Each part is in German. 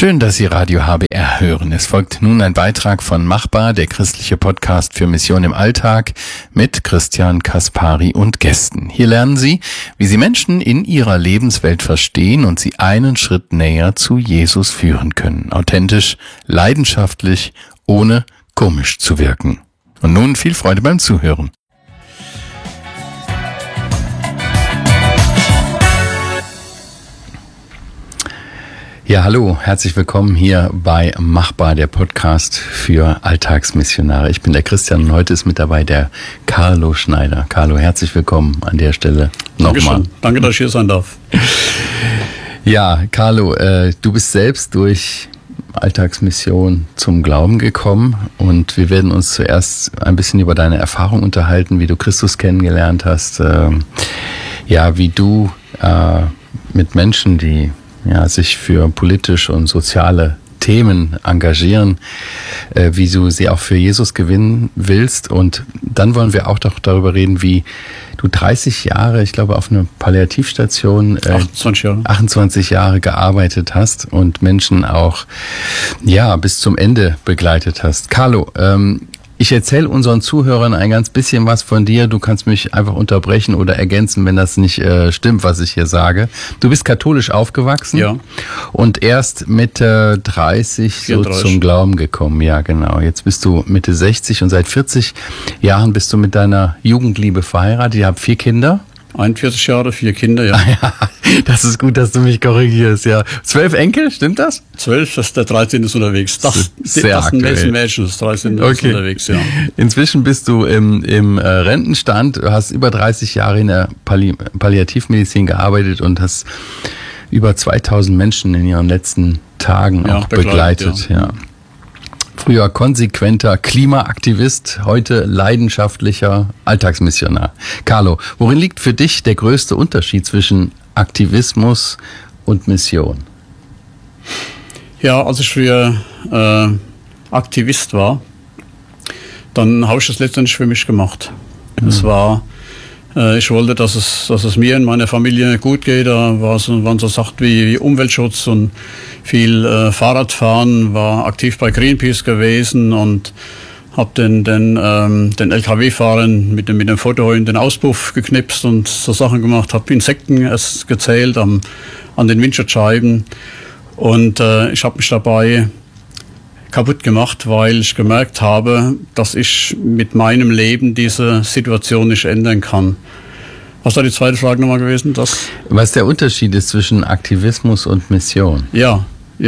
Schön, dass Sie Radio HBR hören. Es folgt nun ein Beitrag von Machbar, der christliche Podcast für Mission im Alltag mit Christian Kaspari und Gästen. Hier lernen Sie, wie Sie Menschen in ihrer Lebenswelt verstehen und sie einen Schritt näher zu Jesus führen können. Authentisch, leidenschaftlich, ohne komisch zu wirken. Und nun viel Freude beim Zuhören. Ja, hallo, herzlich willkommen hier bei Machbar, der Podcast für Alltagsmissionare. Ich bin der Christian und heute ist mit dabei der Carlo Schneider. Carlo, herzlich willkommen an der Stelle nochmal. Danke, dass ich hier sein darf. Ja, Carlo, du bist selbst durch Alltagsmission zum Glauben gekommen und wir werden uns zuerst ein bisschen über deine Erfahrung unterhalten, wie du Christus kennengelernt hast, wie du mit Menschen, die sich für politische und soziale Themen engagieren, wie du sie auch für Jesus gewinnen willst. Und dann wollen wir auch doch darüber reden, wie du 30 Jahre, ich glaube, auf einer Palliativstation 28 Jahre gearbeitet hast und Menschen auch bis zum Ende begleitet hast. Carlo, ich erzähle unseren Zuhörern ein ganz bisschen was von dir. Du kannst mich einfach unterbrechen oder ergänzen, wenn das nicht stimmt, was ich hier sage. Du bist katholisch aufgewachsen und erst Mitte 30 so zum Glauben gekommen. Ja, genau. Jetzt bist du Mitte 60 und seit 40 Jahren bist du mit deiner Jugendliebe verheiratet. Ihr habt 4 Kinder. 41 Jahre, 4 Kinder, ja. Das ist gut, dass du mich korrigierst, ja. 12 Enkel, stimmt das? 12, der 13 ist unterwegs. Das ist ein Mädchen, das 13 ist unterwegs, ja. Inzwischen bist du im Rentenstand, hast über 30 Jahre in der Palliativmedizin gearbeitet und hast über 2000 Menschen in ihren letzten Tagen auch begleitet, ja. Früher konsequenter Klimaaktivist, heute leidenschaftlicher Alltagsmissionar. Carlo, worin liegt für dich der größte Unterschied zwischen Aktivismus und Mission? Ja, als ich früher Aktivist war, dann habe ich das letztendlich für mich gemacht. Es war, ich wollte, dass es mir und meiner Familie gut geht. Da waren so Sachen wie Umweltschutz und viel Fahrradfahren, war aktiv bei Greenpeace gewesen und habe den LKW-Fahrern mit dem Foto in den Auspuff geknipst und so Sachen gemacht, habe Insekten gezählt an den Windschutzscheiben und ich habe mich dabei kaputt gemacht, weil ich gemerkt habe, dass ich mit meinem Leben diese Situation nicht ändern kann. Was war die zweite Frage nochmal gewesen? Was der Unterschied ist zwischen Aktivismus und Mission? Ja.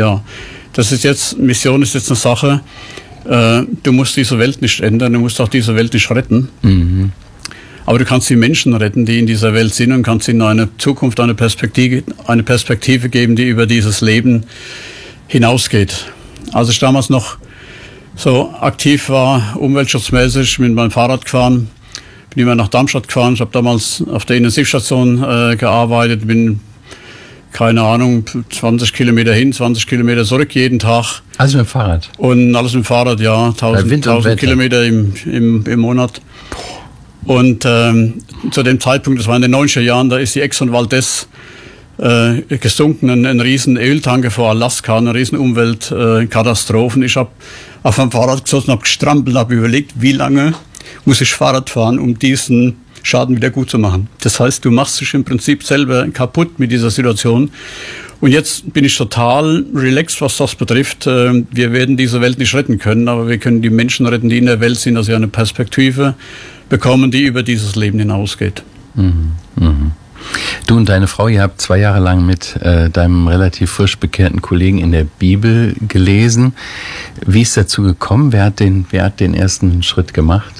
Mission ist jetzt eine Sache, du musst diese Welt nicht ändern, du musst auch diese Welt nicht retten. Mhm. Aber du kannst die Menschen retten, die in dieser Welt sind und kannst ihnen eine Zukunft, eine Perspektive geben, die über dieses Leben hinausgeht. Als ich damals noch so aktiv war, umweltschutzmäßig, mit meinem Fahrrad gefahren, bin immer nach Darmstadt gefahren. Ich habe damals auf der Intensivstation gearbeitet, bin, keine Ahnung, 20 Kilometer hin, 20 Kilometer zurück jeden Tag. Alles mit dem Fahrrad? Und alles mit dem Fahrrad, ja. 1000 Kilometer im Monat. Und zu dem Zeitpunkt, das war in den 90er Jahren, da ist die Exxon Valdez gesunken, ein riesen Öltanker vor Alaska, eine riesen Umweltkatastrophen. Ich habe auf dem Fahrrad gesessen, habe gestrampelt, habe überlegt, wie lange muss ich Fahrrad fahren, um diesen Schaden wieder gut zu machen. Das heißt, du machst dich im Prinzip selber kaputt mit dieser Situation. Und jetzt bin ich total relaxed, was das betrifft. Wir werden diese Welt nicht retten können, aber wir können die Menschen retten, die in der Welt sind, dass sie eine Perspektive bekommen, die über dieses Leben hinausgeht. Mhm. Mhm. Du und deine Frau, ihr habt 2 Jahre lang mit deinem relativ frisch bekehrten Kollegen in der Bibel gelesen. Wie ist dazu gekommen? Wer hat den ersten Schritt gemacht?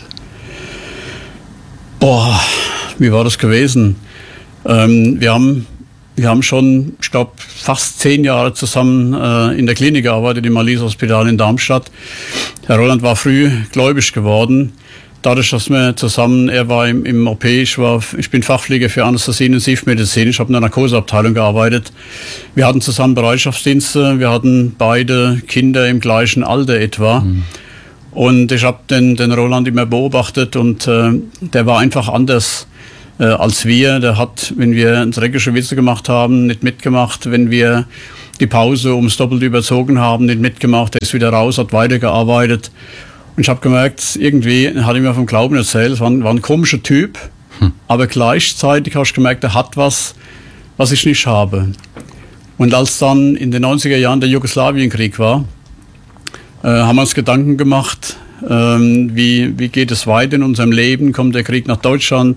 Wie war das gewesen? Wir haben schon, ich glaube, fast 10 Jahre zusammen in der Klinik gearbeitet, im Malise-Hospital in Darmstadt. Herr Roland war früh gläubig geworden. Dadurch, dass wir zusammen, er war im OP, ich bin Fachpfleger für Anästhesie und Intensivmedizin, ich habe in der Narkoseabteilung gearbeitet. Wir hatten zusammen Bereitschaftsdienste, wir hatten beide Kinder im gleichen Alter etwa. Mhm. Und ich habe den Roland immer beobachtet und der war einfach anders als wir. Der hat, wenn wir dreckige Witze gemacht haben, nicht mitgemacht. Wenn wir die Pause ums Doppelte überzogen haben, nicht mitgemacht, der ist wieder raus, hat weitergearbeitet. Und ich habe gemerkt, irgendwie hat er mir vom Glauben erzählt, es war ein komischer Typ, aber gleichzeitig habe ich gemerkt, er hat was ich nicht habe. Und als dann in den 90er Jahren der Jugoslawienkrieg war, haben wir uns Gedanken gemacht, wie geht es weiter in unserem Leben, kommt der Krieg nach Deutschland,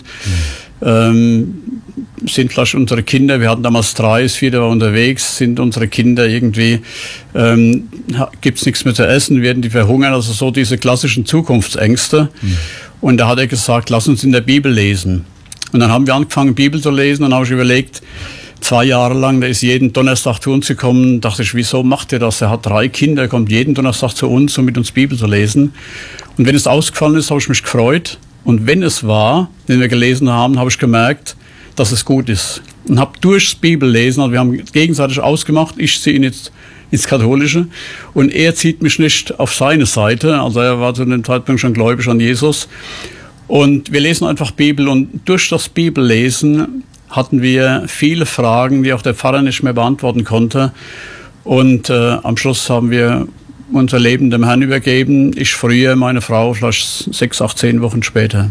sind vielleicht unsere Kinder, wir hatten damals 3, das 4. war unterwegs, sind unsere Kinder irgendwie, gibt es nichts mehr zu essen, werden die verhungern, also so diese klassischen Zukunftsängste. Und da hat er gesagt, lass uns in der Bibel lesen. Und dann haben wir angefangen, Bibel zu lesen, und habe ich überlegt, 2 Jahre lang, der ist jeden Donnerstag zu uns gekommen, dachte ich, wieso macht er das? Er hat 3 Kinder, er kommt jeden Donnerstag zu uns, um mit uns Bibel zu lesen. Und wenn es ausgefallen ist, habe ich mich gefreut. Und wenn es war, den wir gelesen haben, habe ich gemerkt, dass es gut ist. Und habe durchs Bibellesen, also wir haben gegenseitig ausgemacht, ich ziehe ihn jetzt ins Katholische und er zieht mich nicht auf seine Seite, also er war zu dem Zeitpunkt schon gläubig an Jesus. Und wir lesen einfach Bibel, und durch das Bibellesen hatten wir viele Fragen, die auch der Pfarrer nicht mehr beantworten konnte. Und am Schluss haben wir unser Leben dem Herrn übergeben. Ich früher, meine Frau vielleicht 6, 8, 10 Wochen später.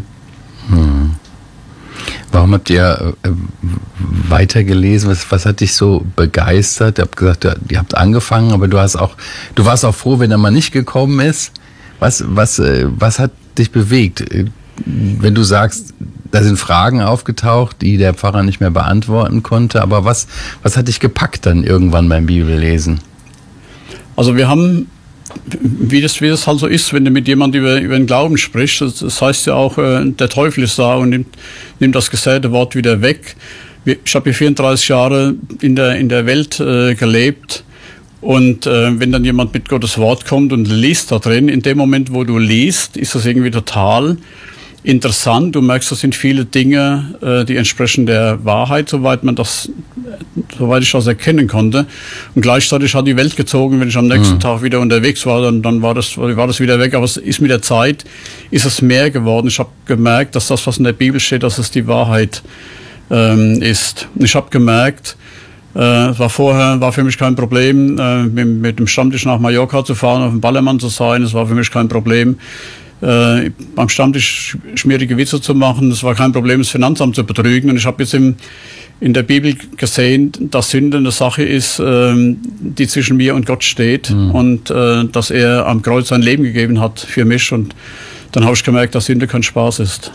Warum habt ihr weitergelesen? Was hat dich so begeistert? Ihr habt gesagt, ihr habt angefangen, aber du warst auch froh, wenn er mal nicht gekommen ist. Was hat dich bewegt? Wenn du sagst, da sind Fragen aufgetaucht, die der Pfarrer nicht mehr beantworten konnte, aber was hat dich gepackt dann irgendwann beim Bibellesen? Also wir haben, wie das halt so ist, wenn du mit jemandem über den Glauben sprichst, das heißt ja auch, der Teufel ist da und nimmt das gesäte Wort wieder weg. Ich habe hier 34 Jahre in der Welt gelebt, und wenn dann jemand mit Gottes Wort kommt und liest da drin, in dem Moment, wo du liest, ist das irgendwie total interessant. Du merkst, das sind viele Dinge, die entsprechen der Wahrheit, soweit ich das erkennen konnte. Und gleichzeitig hat die Welt gezogen, wenn ich am nächsten Tag wieder unterwegs war, dann war das wieder weg. Aber es ist mit der Zeit, ist es mehr geworden. Ich habe gemerkt, dass das, was in der Bibel steht, dass es die Wahrheit ist. Und ich habe gemerkt, war für mich kein Problem, mit dem Stammtisch nach Mallorca zu fahren, auf dem Ballermann zu sein. Es war für mich kein Problem, beim Stammtisch schmierige Witze zu machen. Es war kein Problem, das Finanzamt zu betrügen. Und ich habe jetzt in der Bibel gesehen, dass Sünde eine Sache ist, die zwischen mir und Gott steht, und dass er am Kreuz sein Leben gegeben hat für mich. Und dann habe ich gemerkt, dass Sünde kein Spaß ist.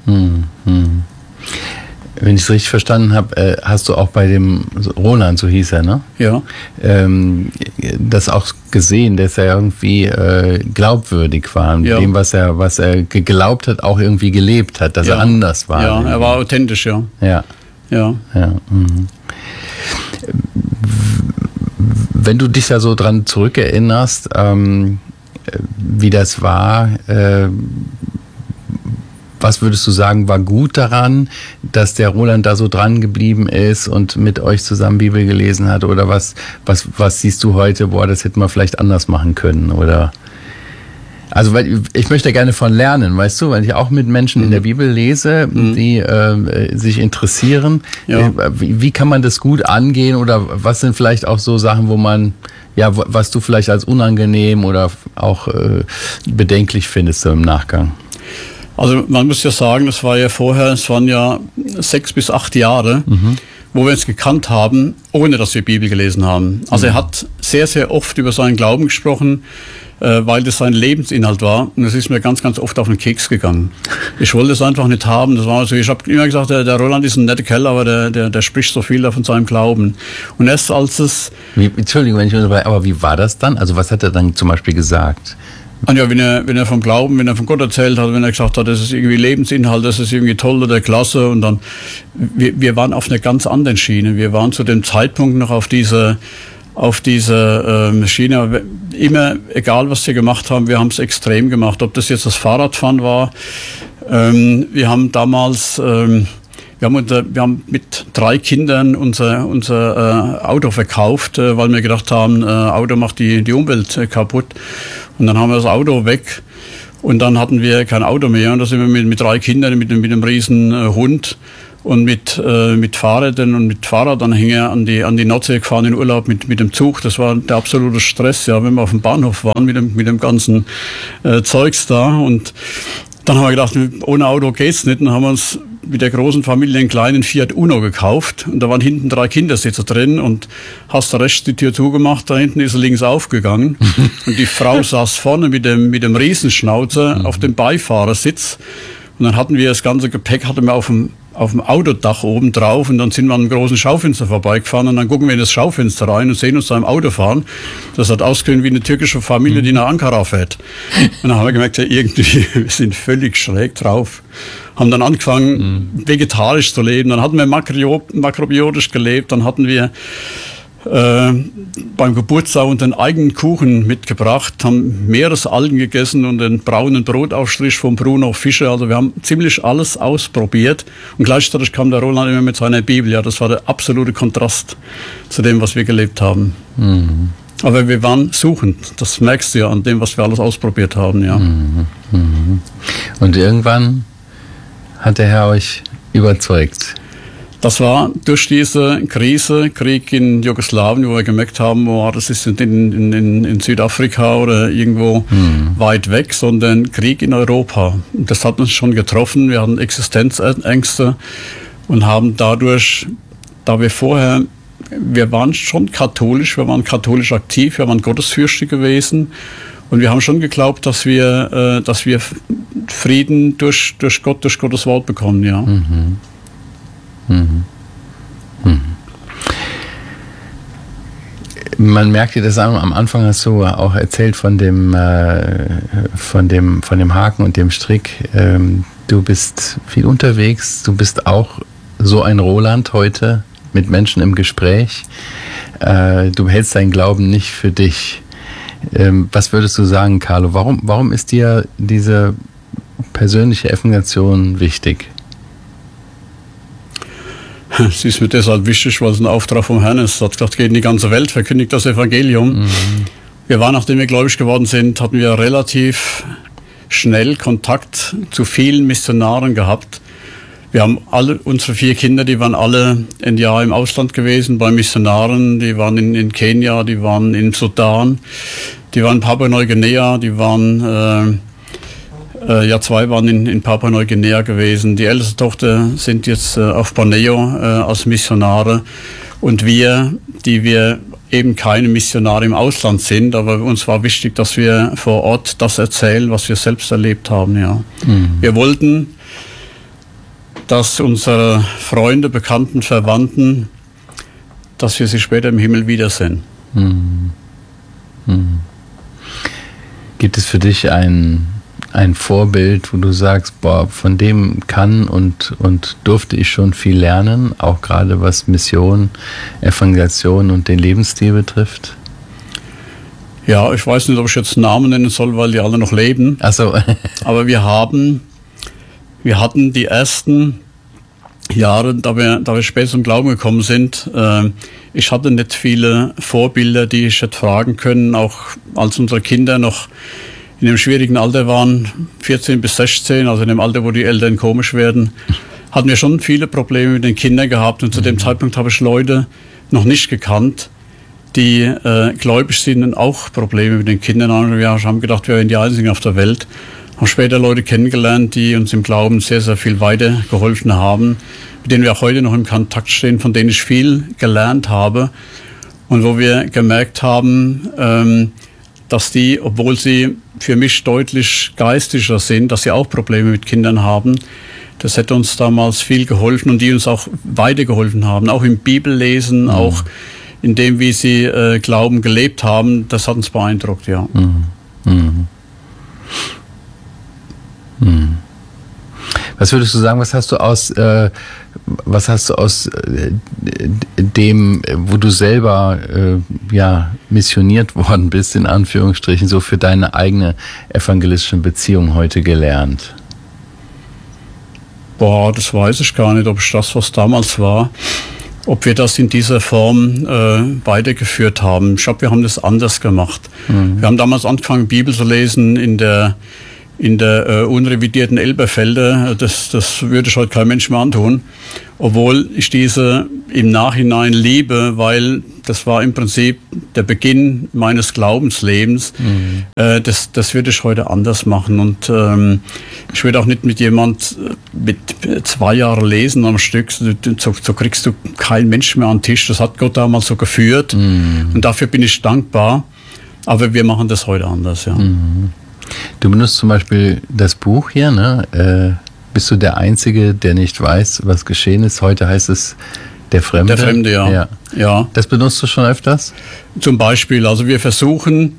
Wenn ich es richtig verstanden habe, hast du auch bei dem Roland, so hieß er, ne? Ja. Das auch gesehen, dass er irgendwie glaubwürdig war und dem, was er geglaubt hat, auch irgendwie gelebt hat, dass er anders war. Ja, er war authentisch, ja. Ja. Wenn du dich da so dran zurückerinnerst, wie das war, was würdest du sagen, war gut daran, dass der Roland da so dran geblieben ist und mit euch zusammen Bibel gelesen hat? Oder was siehst du heute, das hätten wir vielleicht anders machen können? Oder also, weil ich möchte gerne von lernen, weißt du, weil ich auch mit Menschen in der Bibel lese, die sich interessieren. Ja. Wie kann man das gut angehen? Oder was sind vielleicht auch so Sachen, wo man, was du vielleicht als unangenehm oder auch bedenklich findest so im Nachgang? Also man muss ja sagen, es waren ja 6 bis 8 Jahre, wo wir uns gekannt haben, ohne dass wir Bibel gelesen haben. Also er hat sehr, sehr oft über seinen Glauben gesprochen, weil das sein Lebensinhalt war. Und es ist mir ganz, ganz oft auf den Keks gegangen. Ich wollte es einfach nicht haben. Das war so, ich habe immer gesagt, der Roland ist ein netter Kerl, aber der spricht so viel von seinem Glauben. Und erst als es... Entschuldigung, wenn ich unterbreche, aber wie war das dann? Also was hat er dann zum Beispiel gesagt? Und ja, wenn er vom Glauben, wenn er von Gott erzählt hat, wenn er gesagt hat, das ist irgendwie Lebensinhalt, das ist irgendwie toll oder klasse, und dann, wir waren auf einer ganz anderen Schiene. Wir waren zu dem Zeitpunkt noch auf dieser Schiene. Immer, egal was wir gemacht haben, wir haben es extrem gemacht. Ob das jetzt das Fahrradfahren war, wir haben damals... Wir haben mit 3 Kindern unser Auto verkauft, weil wir gedacht haben, Auto macht die Umwelt kaputt. Und dann haben wir das Auto weg und dann hatten wir kein Auto mehr. Und da sind wir mit 3 Kindern, mit einem riesen Hund und mit Fahrrädern und mit Fahrradanhänger an die Nordsee gefahren in Urlaub mit dem Zug. Das war der absolute Stress, ja, wenn wir auf dem Bahnhof waren mit dem ganzen Zeugs da. Und dann haben wir gedacht, ohne Auto geht's nicht. Dann haben wir uns mit der großen Familie einen kleinen Fiat Uno gekauft. Und da waren hinten 3 Kindersitze drin und hast da rechts die Tür zugemacht, da hinten ist er links aufgegangen. Und die Frau saß vorne mit dem Riesenschnauzer auf dem Beifahrersitz. Und dann hatten wir das ganze Gepäck auf dem Autodach oben drauf und dann sind wir an einem großen Schaufenster vorbeigefahren und dann gucken wir in das Schaufenster rein und sehen uns da im Auto fahren. Das hat ausgesehen wie eine türkische Familie, die nach Ankara fährt. Und dann haben wir gemerkt, ja, irgendwie, wir sind völlig schräg drauf. Haben dann angefangen, vegetarisch zu leben. Dann hatten wir makrobiotisch gelebt. Dann hatten wir beim Geburtstag einen eigenen Kuchen mitgebracht, haben Meeresalgen gegessen und den braunen Brotaufstrich von Bruno Fischer. Also wir haben ziemlich alles ausprobiert und gleichzeitig kam der Roland immer mit seiner Bibel. Ja, das war der absolute Kontrast zu dem, was wir gelebt haben. Mhm. Aber wir waren suchend. Das merkst du ja an dem, was wir alles ausprobiert haben. Ja. Mhm. Mhm. Und irgendwann hat der Herr euch überzeugt? Das war durch diese Krise, Krieg in Jugoslawien, wo wir gemerkt haben, oh, das ist in Südafrika oder irgendwo weit weg, sondern Krieg in Europa. Das hat uns schon getroffen. Wir hatten Existenzängste und haben dadurch, wir waren schon katholisch, wir waren katholisch aktiv, wir waren gottesfürchtig gewesen und wir haben schon geglaubt, dass wir Frieden durch Gott, durch Gottes Wort bekommen, ja. Mhm. Mhm. Mhm. Man merkt dir das an, am Anfang hast du auch erzählt von dem Haken und dem Strick. Du bist viel unterwegs, du bist auch so ein Roland heute mit Menschen im Gespräch. Du hältst deinen Glauben nicht für dich. Was würdest du sagen, Carlo? Warum ist dir diese persönliche Evangelisation wichtig? Es ist mir deshalb wichtig, weil es ein Auftrag vom Herrn ist. Er hat gesagt, geht in die ganze Welt, verkündigt das Evangelium. Mhm. Wir waren, nachdem wir gläubig geworden sind, hatten wir relativ schnell Kontakt zu vielen Missionaren gehabt. Wir haben unsere 4 Kinder, die waren alle ein Jahr im Ausland gewesen bei Missionaren. Die waren in Kenia, die waren in Sudan, die waren in Papua-Neuguinea, die waren... 2 waren in Papua-Neuguinea gewesen. Die älteste Tochter sind jetzt auf Borneo als Missionare. Und die wir eben keine Missionare im Ausland sind, aber uns war wichtig, dass wir vor Ort das erzählen, was wir selbst erlebt haben. Ja. Mhm. Wir wollten, dass unsere Freunde, Bekannten, Verwandten, dass wir sie später im Himmel wiedersehen. Mhm. Mhm. Gibt es für dich ein Vorbild, wo du sagst, boah, von dem kann und durfte ich schon viel lernen, auch gerade was Mission, Evangelisation und den Lebensstil betrifft? Ja, ich weiß nicht, ob ich jetzt Namen nennen soll, weil die alle noch leben. Ach so. Aber wir hatten die ersten Jahre, da wir später zum Glauben gekommen sind, ich hatte nicht viele Vorbilder, die ich hätte fragen können, auch als unsere Kinder noch in einem schwierigen Alter waren, 14 bis 16, also in dem Alter, wo die Eltern komisch werden, hatten wir schon viele Probleme mit den Kindern gehabt. Und zu dem Zeitpunkt habe ich Leute noch nicht gekannt, die gläubig sind und auch Probleme mit den Kindern haben. Wir haben gedacht, wir wären die Einzigen auf der Welt. Haben später Leute kennengelernt, die uns im Glauben sehr, sehr viel weitergeholfen haben, mit denen wir auch heute noch im Kontakt stehen, von denen ich viel gelernt habe. Und wo wir gemerkt haben, dass die, obwohl sie für mich deutlich geistlicher sind, dass sie auch Probleme mit Kindern haben. Das hätte uns damals viel geholfen und die uns auch weitergeholfen haben, auch im Bibellesen, auch in dem, wie sie Glauben gelebt haben. Das hat uns beeindruckt, ja. Mhm. Mhm. Mhm. Was würdest du sagen, was hast du aus dem, wo du selber missioniert worden bist, in Anführungsstrichen, so für deine eigene evangelistische Beziehung heute gelernt? Boah, das weiß ich gar nicht, ob ich das, was damals war, ob wir das in dieser Form weitergeführt haben. Ich glaube, wir haben das anders gemacht. Mhm. Wir haben damals angefangen, Bibel zu lesen in der in der unrevidierten Elberfelder, das würde ich heute kein Mensch mehr antun, obwohl ich diese im Nachhinein liebe, weil das war im Prinzip der Beginn meines Glaubenslebens. Das würde ich heute anders machen und ich würde auch nicht mit jemand mit 2 Jahren lesen am Stück, so kriegst du keinen Mensch mehr an den Tisch, das hat Gott damals so geführt und dafür bin ich dankbar, aber wir machen das heute anders, ja. Du benutzt zum Beispiel das Buch hier, ne? Bist du der Einzige, der nicht weiß, was geschehen ist? Heute heißt es Der Fremde. Der Fremde, ja. Ja. Das benutzt du schon öfters? Zum Beispiel, also wir versuchen,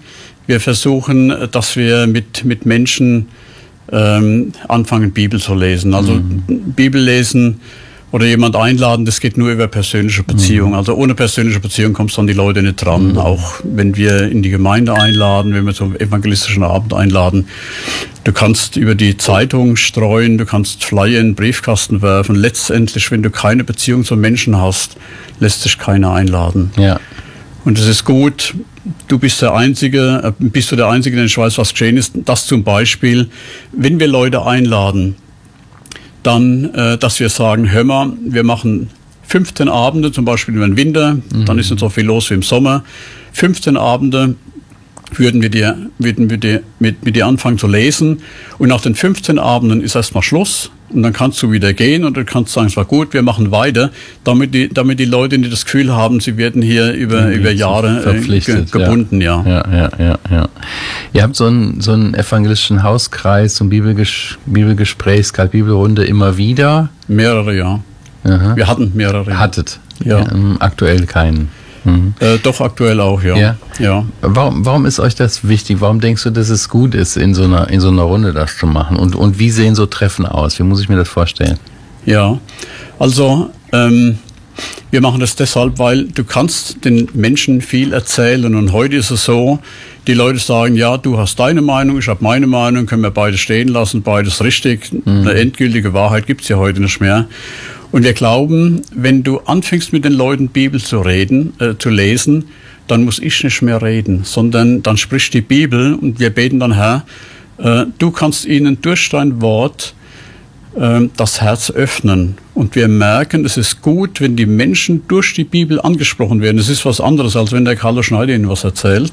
dass wir mit Menschen anfangen, Bibel zu lesen. Also Bibel lesen oder jemand einladen, das geht nur über persönliche Beziehung. Also ohne persönliche Beziehung kommst du an die Leute nicht dran. Auch wenn wir in die Gemeinde einladen, wenn wir zum evangelistischen Abend einladen. Du kannst über die Zeitung streuen, du kannst Flyer in den Briefkasten werfen. Letztendlich, wenn du keine Beziehung zum Menschen hast, lässt sich keiner einladen. Ja. Und es ist gut, bist du der Einzige, der nicht weiß, was geschehen ist. Das zum Beispiel, wenn wir Leute einladen, dann, dass wir sagen, hör mal, wir machen 15 Abende, zum Beispiel über den Winter, dann ist nicht so viel los wie im Sommer. 15 Abende würden wir mit dir anfangen zu lesen und nach den 15 Abenden ist erstmal Schluss und dann kannst du wieder gehen und du kannst sagen, es war gut, wir machen weiter, damit die Leute nicht das Gefühl haben, sie werden hier über Jahre verpflichtet, gebunden, ja. Ja. Ihr habt so einen evangelistischen Hauskreis, so ein Bibelgespräch, Bibelrunde immer wieder? Mehrere, ja. Aha. Wir hatten mehrere. Hattet? Ja. Aktuell keinen? Doch, aktuell auch, ja. Warum ist euch das wichtig? Warum denkst du, dass es gut ist, in so einer Runde das zu machen? Und wie sehen so Treffen aus? Wie muss ich mir das vorstellen? Ja, also wir machen das deshalb, weil du kannst den Menschen viel erzählen und heute ist es so, die Leute sagen, ja, du hast deine Meinung, ich habe meine Meinung, können wir beide stehen lassen, beides richtig. Eine endgültige Wahrheit gibt es ja heute nicht mehr. Und wir glauben, wenn du anfängst mit den Leuten Bibel zu lesen, dann muss ich nicht mehr reden, sondern dann spricht die Bibel und wir beten dann, Herr, du kannst ihnen durch dein Wort das Herz öffnen. Und wir merken, es ist gut, wenn die Menschen durch die Bibel angesprochen werden. Es ist was anderes, als wenn der Carlo Schneider ihnen was erzählt.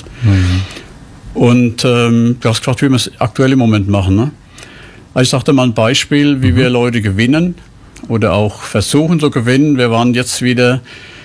Und du hast gefragt, wie wir es aktuell im Moment machen. Ne? Ich sagte mal ein Beispiel, wie wir Leute gewinnen oder auch versuchen zu gewinnen. Wir waren jetzt wieder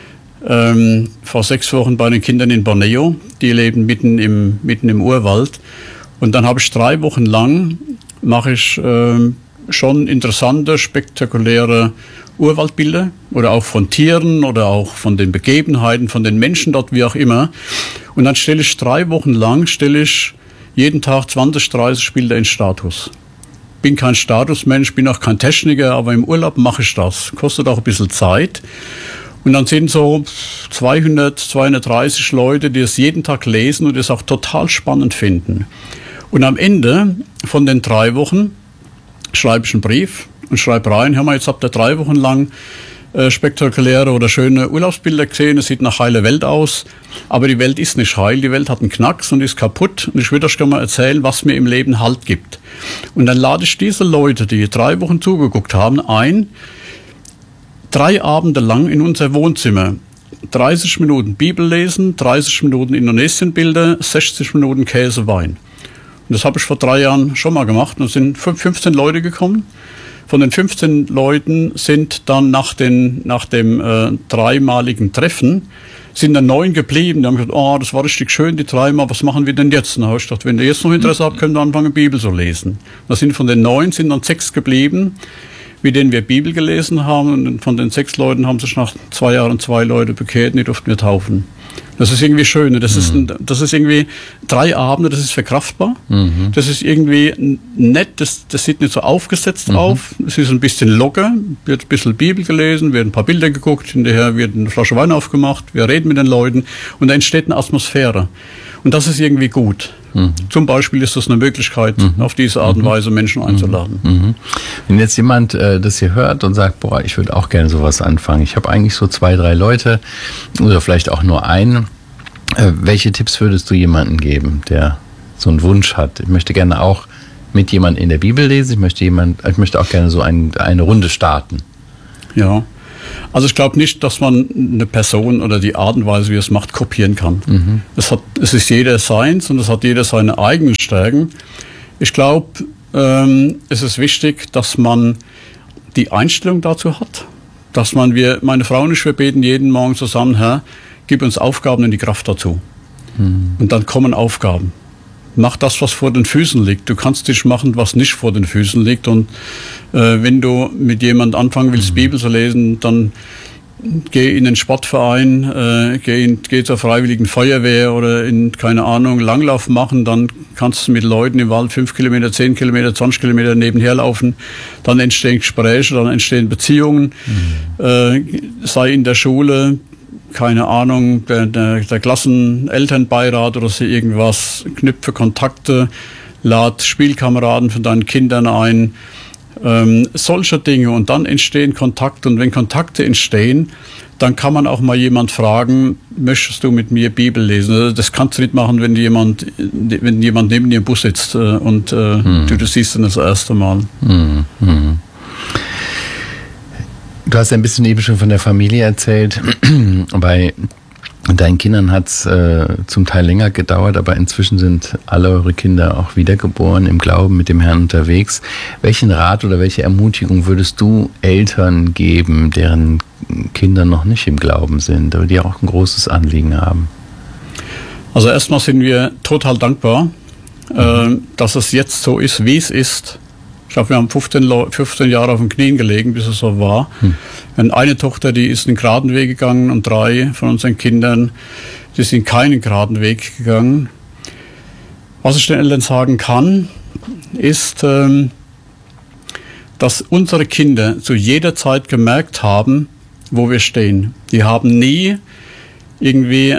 vor 6 Wochen bei den Kindern in Borneo. Die leben mitten im Urwald. Und dann habe ich 3 Wochen lang, mache ich schon interessante, spektakuläre Urwaldbilder oder auch von Tieren oder auch von den Begebenheiten, von den Menschen dort, wie auch immer. Und dann stelle ich 3 Wochen lang, jeden Tag 20, 30 Bilder in Status. Bin kein Statusmensch, bin auch kein Techniker, aber im Urlaub mache ich das. Kostet auch ein bisschen Zeit. Und dann sind so 200, 230 Leute, die es jeden Tag lesen und es auch total spannend finden. Und am Ende von den 3 Wochen schreibe ich einen Brief und schreibe rein, hör mal, jetzt habt ihr 3 Wochen lang spektakuläre oder schöne Urlaubsbilder gesehen, es sieht nach heile Welt aus, aber die Welt ist nicht heil, die Welt hat einen Knacks und ist kaputt und ich würde euch gerne mal erzählen, was mir im Leben Halt gibt. Und dann lade ich diese Leute, die 3 Wochen zugeguckt haben, ein, 3 Abende lang in unser Wohnzimmer, 30 Minuten Bibel lesen, 30 Minuten Indonesienbilder, 60 Minuten Käse, Wein. Und das habe ich vor 3 Jahren schon mal gemacht und es sind 15 Leute gekommen. Von den 15 Leuten sind dann nach dem 3-maligen Treffen sind dann 9 geblieben. Die haben gesagt, oh, das war richtig schön, die 3 Mal, was machen wir denn jetzt? Und dann habe ich gedacht, wenn ihr jetzt noch Interesse habt, könnt ihr anfangen, Bibel zu lesen. Da sind von den 9 sind dann 6 geblieben, mit denen wir Bibel gelesen haben. Und von den 6 Leuten haben sich nach 2 Jahren 2 Leute bekehrt und die durften wir taufen. Das ist irgendwie schön. Das ist irgendwie 3 Abende, das ist verkraftbar. Das ist irgendwie nett, das sieht nicht so aufgesetzt auf. Es ist ein bisschen locker, wird ein bisschen Bibel gelesen, wird ein paar Bilder geguckt, hinterher wird eine Flasche Wein aufgemacht, wir reden mit den Leuten und da entsteht eine Atmosphäre. Und das ist irgendwie gut. Zum Beispiel ist das eine Möglichkeit, auf diese Art und Weise Menschen einzuladen. Wenn jetzt jemand das hier hört und sagt, boah, ich würde auch gerne sowas anfangen. Ich habe eigentlich so 2, 3 Leute oder vielleicht auch nur einen. Welche Tipps würdest du jemandem geben, der so einen Wunsch hat? Ich möchte gerne auch mit jemandem in der Bibel lesen. Ich möchte auch gerne so eine Runde starten. Ja, also ich glaube nicht, dass man eine Person oder die Art und Weise, wie er es macht, kopieren kann. Mhm. Es ist jeder seins und es hat jeder seine eigenen Stärken. Ich glaube, es ist wichtig, dass man die Einstellung dazu hat, dass meine Frau und ich, wir beten jeden Morgen zusammen, Herr, gib uns Aufgaben und die Kraft dazu. Mhm. Und dann kommen Aufgaben. Mach das, was vor den Füßen liegt. Du kannst nicht machen, was nicht vor den Füßen liegt. Und wenn du mit jemand anfangen willst, Bibel zu lesen, dann geh in den Sportverein, geh zur Freiwilligen Feuerwehr oder keine Ahnung, Langlauf machen. Dann kannst du mit Leuten im Wald 5 Kilometer, 10 Kilometer, 20 Kilometer nebenher laufen. Dann entstehen Gespräche, dann entstehen Beziehungen. Sei in der Schule, keine Ahnung, der Klassenelternbeirat oder so irgendwas, knüpfe Kontakte, lad Spielkameraden von deinen Kindern ein, solche Dinge, und dann entstehen Kontakte, und wenn Kontakte entstehen, dann kann man auch mal jemand fragen, möchtest du mit mir Bibel lesen? Das kannst du nicht machen, wenn jemand neben dir im Bus sitzt und du das siehst dann das erste Mal. Du hast ja ein bisschen eben schon von der Familie erzählt. Bei deinen Kindern hat es zum Teil länger gedauert, aber inzwischen sind alle eure Kinder auch wiedergeboren, im Glauben mit dem Herrn unterwegs. Welchen Rat oder welche Ermutigung würdest du Eltern geben, deren Kinder noch nicht im Glauben sind, aber die auch ein großes Anliegen haben? Also erstmal sind wir total dankbar, dass es jetzt so ist, wie es ist. Ich glaube, wir haben 15 Jahre auf den Knien gelegen, bis es so war. Und eine Tochter, die ist einen geraden Weg gegangen, und 3 von unseren Kindern, die sind keinen geraden Weg gegangen. Was ich den Eltern sagen kann, ist, dass unsere Kinder zu jeder Zeit gemerkt haben, wo wir stehen. Die haben nie irgendwie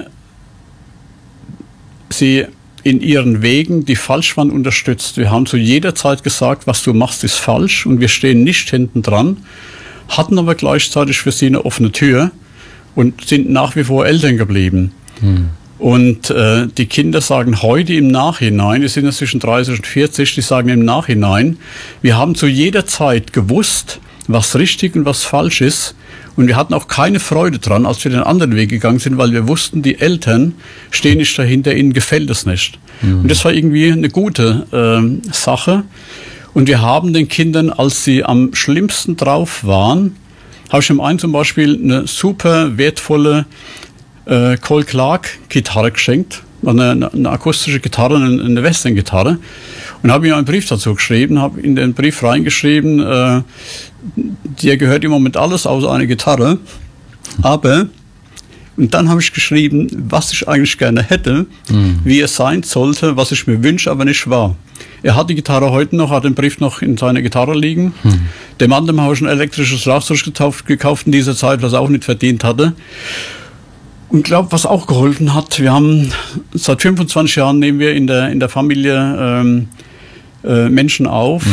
sie in ihren Wegen, die falsch waren, unterstützt. Wir haben zu jeder Zeit gesagt, was du machst, ist falsch, und wir stehen nicht hinten dran, hatten aber gleichzeitig für sie eine offene Tür und sind nach wie vor Eltern geblieben. Und die Kinder sagen heute im Nachhinein, die sind ja zwischen 30 und 40, die sagen im Nachhinein, wir haben zu jeder Zeit gewusst, was richtig und was falsch ist. Und wir hatten auch keine Freude dran, als wir den anderen Weg gegangen sind, weil wir wussten, die Eltern stehen nicht dahinter, ihnen gefällt es nicht. Und das war irgendwie eine gute Sache. Und wir haben den Kindern, als sie am schlimmsten drauf waren, habe ich dem einen zum Beispiel eine super wertvolle Cole Clark Gitarre geschenkt, eine akustische Gitarre, eine Western-Gitarre, und habe ihm einen Brief dazu geschrieben, habe in den Brief reingeschrieben, dir gehört im Moment alles außer eine Gitarre, aber, und dann habe ich geschrieben, was ich eigentlich gerne hätte, wie es sein sollte, was ich mir wünsche, aber nicht war. Er hat die Gitarre heute noch, hat den Brief noch in seiner Gitarre liegen. Dem anderen habe ich ein elektrisches Schlagzeug gekauft in dieser Zeit, was er auch nicht verdient hatte. Und ich glaube, was auch geholfen hat, wir haben seit 25 Jahren nehmen wir in der Familie Menschen auf,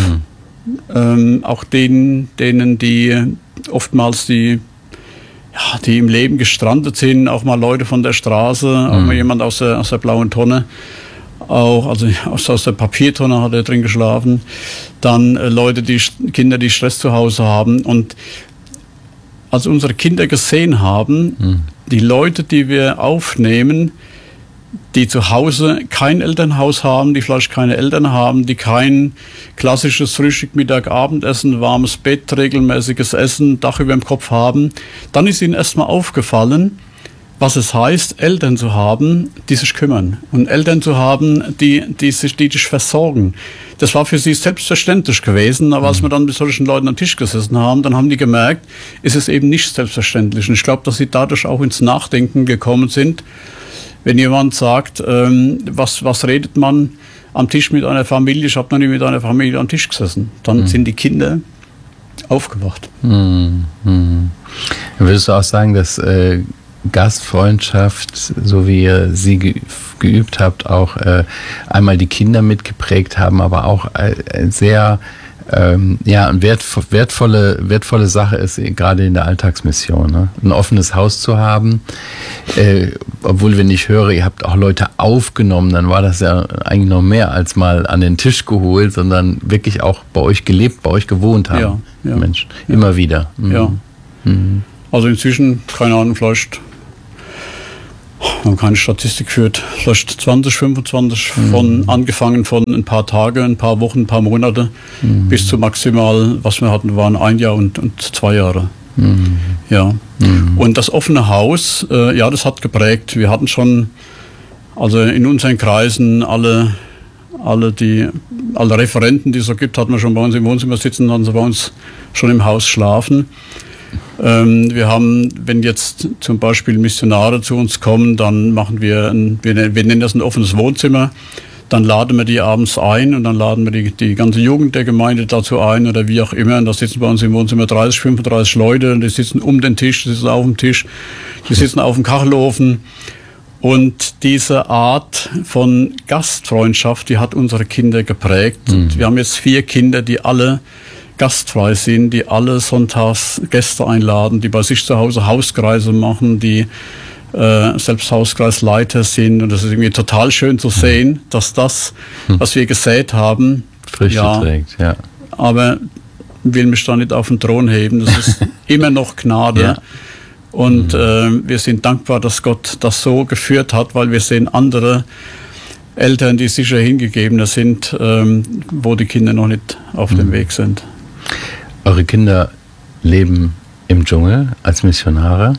auch denen, die oftmals die im Leben gestrandet sind, auch mal Leute von der Straße, auch mal jemand aus der blauen Tonne, auch, also aus der Papiertonne hat er drin geschlafen, dann Kinder, die Stress zu Hause haben. Und als unsere Kinder gesehen haben, die Leute, die wir aufnehmen, die zu Hause kein Elternhaus haben, die vielleicht keine Eltern haben, die kein klassisches Frühstück, Mittag, Abendessen, warmes Bett, regelmäßiges Essen, Dach über dem Kopf haben, dann ist ihnen erstmal aufgefallen, was es heißt, Eltern zu haben, die sich kümmern, und Eltern zu haben, die dich versorgen. Das war für sie selbstverständlich gewesen, aber als wir dann mit solchen Leuten am Tisch gesessen haben, dann haben die gemerkt, ist es eben nicht selbstverständlich. Und ich glaube, dass sie dadurch auch ins Nachdenken gekommen sind. Wenn jemand sagt, was redet man am Tisch mit einer Familie, ich habe noch nie mit einer Familie am Tisch gesessen, dann sind die Kinder aufgewacht. Würdest du auch sagen, dass Gastfreundschaft, so wie ihr sie geübt habt, auch einmal die Kinder mitgeprägt haben, aber auch sehr Ja, und wertvolle Sache ist gerade in der Alltagsmission, ne? Ein offenes Haus zu haben, obwohl, wenn ich höre, ihr habt auch Leute aufgenommen, dann war das ja eigentlich noch mehr als mal an den Tisch geholt, sondern wirklich auch bei euch gelebt, bei euch gewohnt haben. Ja. Menschen, immer wieder. Mhm. Ja. Mhm. Also inzwischen, keine Ahnung, vielleicht, wir haben keine Statistik geführt, vielleicht 20, 25 angefangen von ein paar Tage, ein paar Wochen, ein paar Monate, bis zu maximal, was wir hatten, waren 1 Jahr und 2 Jahre. Ja. Und das offene Haus, ja, das hat geprägt. Wir hatten schon, also in unseren Kreisen, alle Referenten, die es so gibt, hatten wir schon bei uns im Wohnzimmer sitzen, hatten sie bei uns schon im Haus schlafen. Wir haben, wenn jetzt zum Beispiel Missionare zu uns kommen, dann machen wir nennen das ein offenes Wohnzimmer. Dann laden wir die abends ein und dann laden wir die ganze Jugend der Gemeinde dazu ein oder wie auch immer. Und da sitzen bei uns im Wohnzimmer 30, 35 Leute und die sitzen um den Tisch, die sitzen auf dem Tisch, die sitzen auf dem Kachelofen. Und diese Art von Gastfreundschaft, die hat unsere Kinder geprägt. Und wir haben jetzt 4 Kinder, die alle gastfrei sind, die alle sonntags Gäste einladen, die bei sich zu Hause Hauskreise machen, die selbst Hauskreisleiter sind. Und das ist irgendwie total schön zu sehen, dass das, was wir gesät haben, Früchte trägt, ja. Aber will mich da nicht auf den Thron heben. Das ist immer noch Gnade. Ja. Und wir sind dankbar, dass Gott das so geführt hat, weil wir sehen andere Eltern, die sicher hingegebener sind, wo die Kinder noch nicht auf dem Weg sind. Eure Kinder leben im Dschungel als Missionare.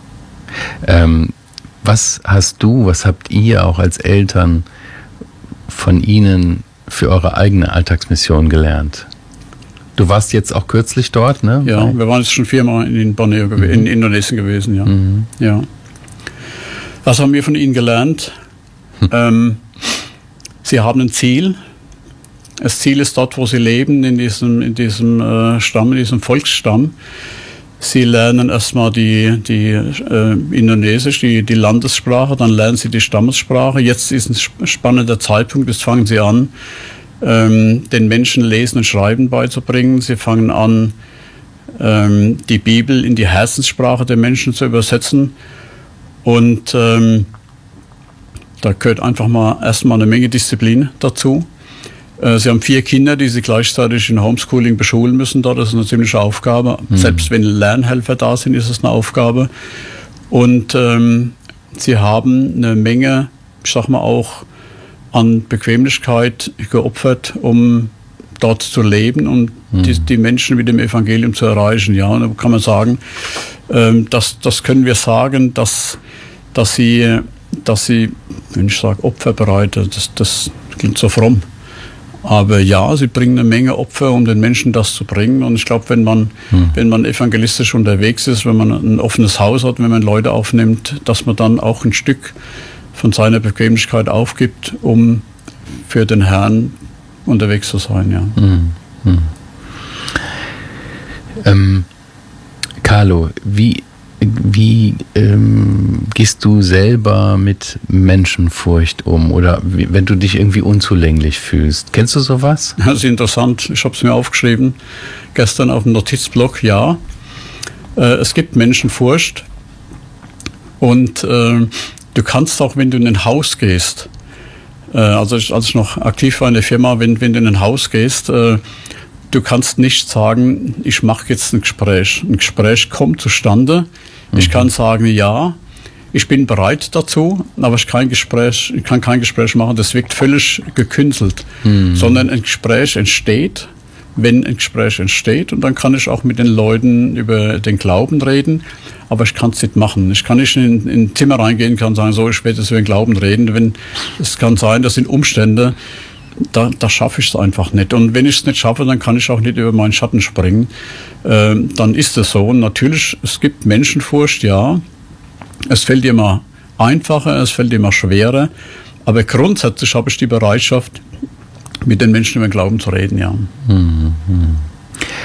Was habt ihr auch als Eltern von ihnen für eure eigene Alltagsmission gelernt? Du warst jetzt auch kürzlich dort, ne? Ja, wir waren jetzt schon 4-mal in Borneo, in Indonesien gewesen, ja. Ja. Was haben wir von ihnen gelernt? Sie haben ein Ziel. Das Ziel ist dort, wo sie leben, in diesem Stamm, in diesem Volksstamm. Sie lernen erstmal die Indonesisch, die Landessprache, dann lernen sie die Stammessprache. Jetzt ist ein spannender Zeitpunkt, jetzt fangen sie an, den Menschen Lesen und Schreiben beizubringen. Sie fangen an, die Bibel in die Herzenssprache der Menschen zu übersetzen. Und da gehört einfach mal erstmal eine Menge Disziplin dazu. Sie haben 4 Kinder, die sie gleichzeitig in Homeschooling beschulen müssen. Das ist eine ziemliche Aufgabe. Selbst wenn Lernhelfer da sind, ist es eine Aufgabe. Und sie haben eine Menge, ich sag mal auch, an Bequemlichkeit geopfert, um dort zu leben und die Menschen mit dem Evangelium zu erreichen. Ja, und da kann man sagen, das können wir sagen, dass sie, wenn ich sage opferbereit, das klingt so fromm. Aber ja, sie bringen eine Menge Opfer, um den Menschen das zu bringen. Und ich glaube, wenn man evangelistisch unterwegs ist, wenn man ein offenes Haus hat, wenn man Leute aufnimmt, dass man dann auch ein Stück von seiner Bequemlichkeit aufgibt, um für den Herrn unterwegs zu sein. Ja. Carlo, wie gehst du selber mit Menschenfurcht um oder wenn du dich irgendwie unzulänglich fühlst? Kennst du sowas? Das ist interessant. Ich habe es mir aufgeschrieben, gestern auf dem Notizblock, ja. Es gibt Menschenfurcht und du kannst auch, wenn du in ein Haus gehst, als ich noch aktiv war in der Firma, wenn du in ein Haus gehst, du kannst nicht sagen, ich mache jetzt ein Gespräch. Ein Gespräch kommt zustande. Ich kann sagen, ja, ich bin bereit dazu, aber ich kann kein Gespräch machen, das wirkt völlig gekünstelt. Sondern ein Gespräch entsteht, wenn ein Gespräch entsteht, und dann kann ich auch mit den Leuten über den Glauben reden, aber ich kann es nicht machen. Ich kann nicht in ein Zimmer reingehen, kann sagen, so, ich werde jetzt über den Glauben reden. Es kann sein, das sind Umstände, da schaffe ich es einfach nicht. Und wenn ich es nicht schaffe, dann kann ich auch nicht über meinen Schatten springen. Dann ist es so. Und natürlich, es gibt Menschenfurcht, ja. Es fällt immer einfacher, es fällt immer schwerer. Aber grundsätzlich habe ich die Bereitschaft, mit den Menschen über den Glauben zu reden, ja.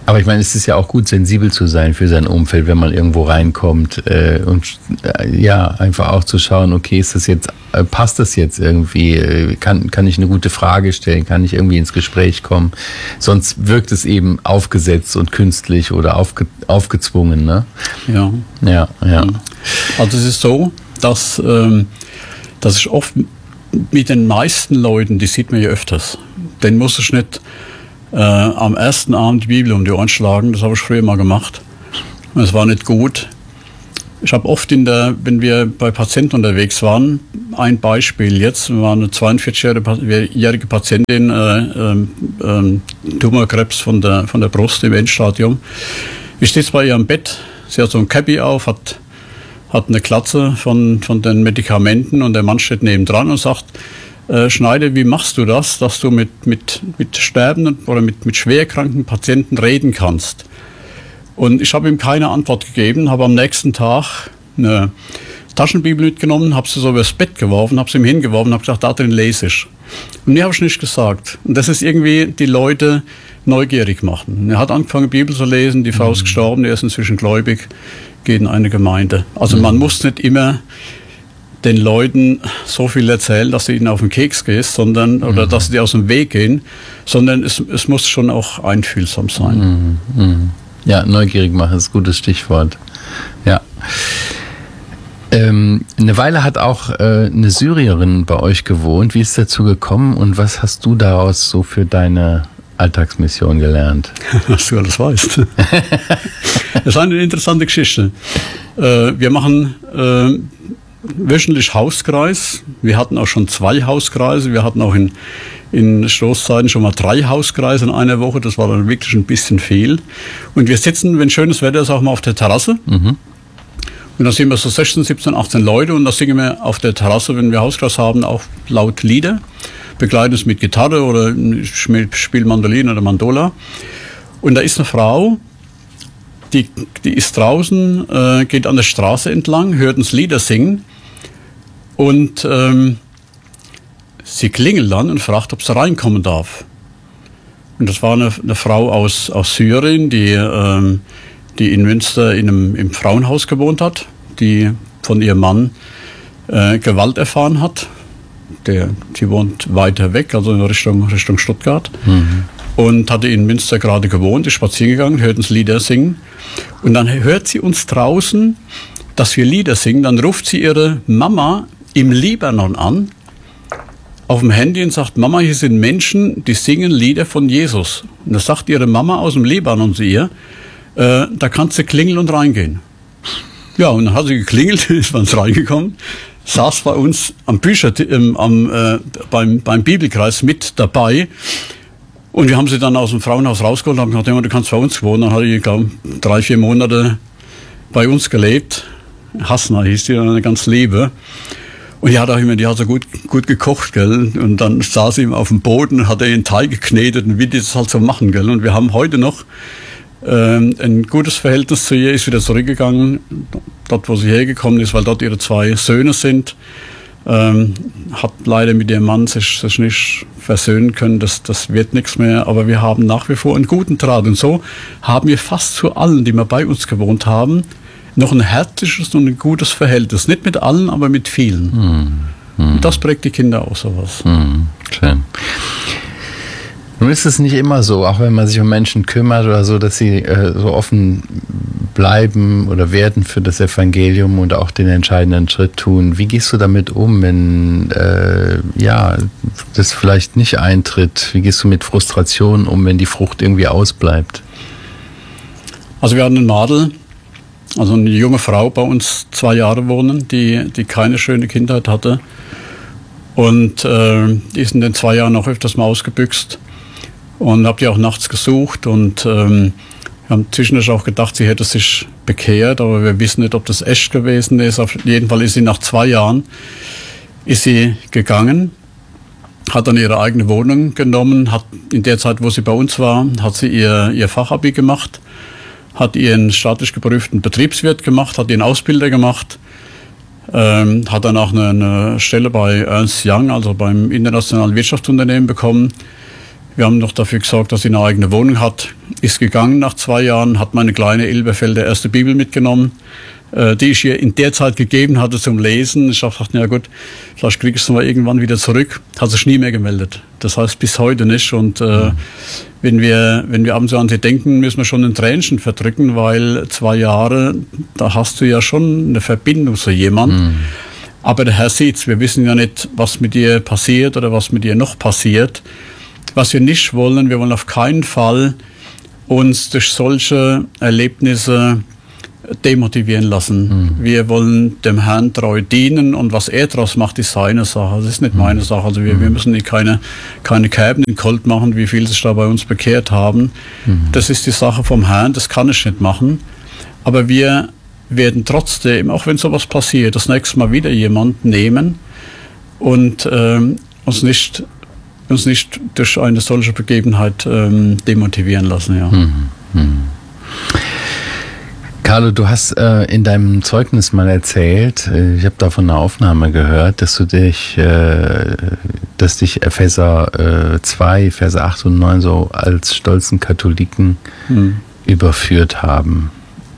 Aber ich meine, es ist ja auch gut, sensibel zu sein für sein Umfeld, wenn man irgendwo reinkommt ja, einfach auch zu schauen, okay, ist das jetzt, passt das jetzt irgendwie, kann ich eine gute Frage stellen, kann ich irgendwie ins Gespräch kommen, sonst wirkt es eben aufgesetzt und künstlich oder aufgezwungen, ne? Ja. Ja. Also es ist so, dass ich oft mit den meisten Leuten, die sieht man ja öfters, den muss ich nicht am ersten Abend die Bibel um die Ohren schlagen, das habe ich früher mal gemacht. Es war nicht gut. Ich habe oft wenn wir bei Patienten unterwegs waren, ein Beispiel jetzt, wir waren eine 42-jährige Patientin, Tumorkrebs von der Brust im Endstadium. Ich stehe bei ihr am Bett, sie hat so ein Cappy auf, hat eine Glatze von den Medikamenten und der Mann steht nebendran und sagt, Schneider, wie machst du das, dass du mit sterbenden oder mit schwerkranken Patienten reden kannst? Und ich habe ihm keine Antwort gegeben, habe am nächsten Tag eine Taschenbibel mitgenommen, habe sie so übers Bett geworfen, habe sie ihm hingeworfen, habe gesagt, da drin lese ich. Und mir habe ich nicht gesagt. Und das ist irgendwie die Leute neugierig machen. Er hat angefangen, Bibel zu lesen, die Frau ist gestorben, er ist inzwischen gläubig, geht in eine Gemeinde. Also man muss nicht immer den Leuten so viel erzählen, dass sie ihnen auf den Keks gehst, oder dass sie dir aus dem Weg gehen, sondern es muss schon auch einfühlsam sein. Ja, neugierig machen ist ein gutes Stichwort. Ja. Eine Weile hat auch eine Syrierin bei euch gewohnt. Wie ist es dazu gekommen und was hast du daraus so für deine Alltagsmission gelernt? Was du alles weißt. Das ist eine interessante Geschichte. Wir machen wöchentlich Hauskreis. Wir hatten auch schon 2 Hauskreise. Wir hatten auch in Stoßzeiten schon mal 3 Hauskreise in einer Woche. Das war dann wirklich ein bisschen viel. Und wir sitzen, wenn schönes Wetter ist, auch mal auf der Terrasse. Und da sind wir so 16, 17, 18 Leute und da singen wir auf der Terrasse, wenn wir Hauskreis haben, auch laut Lieder. Begleiten es mit Gitarre oder ich spiele Mandolin oder Mandola. Und da ist eine Frau, die ist draußen, geht an der Straße entlang, hört uns Lieder singen und sie klingelt dann und fragt, ob sie reinkommen darf. Und das war eine Frau aus Syrien, die in Münster im Frauenhaus gewohnt hat, die von ihrem Mann Gewalt erfahren hat. Sie wohnt weiter weg, also in Richtung Stuttgart. Und hatte in Münster gerade gewohnt, ist spazieren gegangen, hört uns Lieder singen. Und dann hört sie uns draußen, dass wir Lieder singen. Dann ruft sie ihre Mama im Libanon an, auf dem Handy und sagt, Mama, hier sind Menschen, die singen Lieder von Jesus. Und das sagt ihre Mama aus dem Libanon zu ihr, da kannst du klingeln und reingehen. Ja, und dann hat sie geklingelt, ist bei uns reingekommen, saß bei uns am beim Bibelkreis mit dabei. Und wir haben sie dann aus dem Frauenhaus rausgeholt und haben gesagt, du kannst bei uns wohnen. Dann hat die, glaube ich, 3-4 Monate bei uns gelebt. Hasna hieß die, eine ganz liebe. Und die hat so gut gekocht, gell. Und dann saß sie ihm auf dem Boden, hat er ihren Teig geknetet und wie die das halt so machen, gell. Und wir haben heute noch ein gutes Verhältnis zu ihr, ist wieder zurückgegangen, dort wo sie hergekommen ist, weil dort ihre 2 Söhne sind. Hat leider mit ihrem Mann sich nicht versöhnen können, das wird nichts mehr, aber wir haben nach wie vor einen guten Draht und so haben wir fast zu allen, die wir bei uns gewohnt haben, noch ein herzliches und ein gutes Verhältnis. Nicht mit allen, aber mit vielen. Und das prägt die Kinder auch sowas. Schön. Nun ist es nicht immer so, auch wenn man sich um Menschen kümmert oder so, dass sie so offen bleiben oder werden für das Evangelium und auch den entscheidenden Schritt tun. Wie gehst du damit um, wenn das vielleicht nicht eintritt? Wie gehst du mit Frustration um, wenn die Frucht irgendwie ausbleibt? Also wir hatten einen Madel, also eine junge Frau bei uns 2 Jahre wohnen, die keine schöne Kindheit hatte. Und die ist in den 2 Jahren auch öfters mal ausgebüxt. Und habe die auch nachts gesucht und wir haben zwischendurch auch gedacht, sie hätte sich bekehrt, aber wir wissen nicht, ob das echt gewesen ist. Auf jeden Fall ist sie nach 2 Jahren gegangen, hat dann ihre eigene Wohnung genommen, hat in der Zeit, wo sie bei uns war, hat sie ihr Fachabi gemacht, hat ihren staatlich geprüften Betriebswirt gemacht, hat ihren Ausbilder gemacht, hat dann auch eine Stelle bei Ernst Young, also beim internationalen Wirtschaftsunternehmen bekommen. Wir haben noch dafür gesorgt, dass sie eine eigene Wohnung hat. Ist gegangen nach 2 Jahren, hat meine kleine Elberfelder erste Bibel mitgenommen, die ich ihr in der Zeit gegeben hatte zum Lesen. Ich habe gesagt, ja gut, vielleicht kriege ich es mal irgendwann wieder zurück. Hat sich nie mehr gemeldet. Das heißt bis heute nicht. Und wenn wir abends an sie denken, müssen wir schon ein Tränchen verdrücken, weil 2 Jahre, da hast du ja schon eine Verbindung zu jemandem. Aber der Herr sieht's. Wir wissen ja nicht, was mit ihr passiert oder was mit ihr noch passiert. Was wir nicht wollen, wir wollen auf keinen Fall uns durch solche Erlebnisse demotivieren lassen. Wir wollen dem Herrn treu dienen und was er daraus macht, ist seine Sache. Das ist nicht meine Sache. Also wir müssen keine Kerben in Colt machen, wie viele sich da bei uns bekehrt haben. Das ist die Sache vom Herrn, das kann ich nicht machen. Aber wir werden trotzdem, auch wenn sowas passiert, das nächste Mal wieder jemand nehmen und uns nicht durch eine solche Begebenheit demotivieren lassen. Ja. Carlo, du hast in deinem Zeugnis mal erzählt, ich habe da von einer Aufnahme gehört, dass dich Epheser 2, Verse 8 und 9 so als stolzen Katholiken überführt haben.